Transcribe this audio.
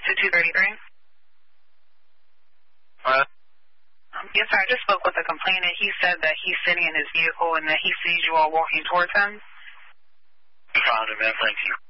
to 233? What? Yes, sir. I just spoke with the complainant. He said that he's sitting in his vehicle and that he sees you all walking towards him. Found him, man. Thank you.